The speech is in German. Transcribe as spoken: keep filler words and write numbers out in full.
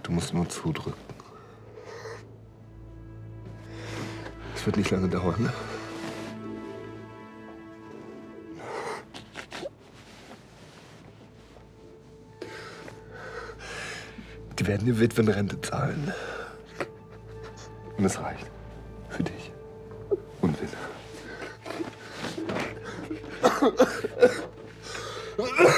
Du musst nur zudrücken. Es wird nicht lange dauern, ne? Die werden dir Witwenrente zahlen. Und es reicht. Für dich. Und Wille.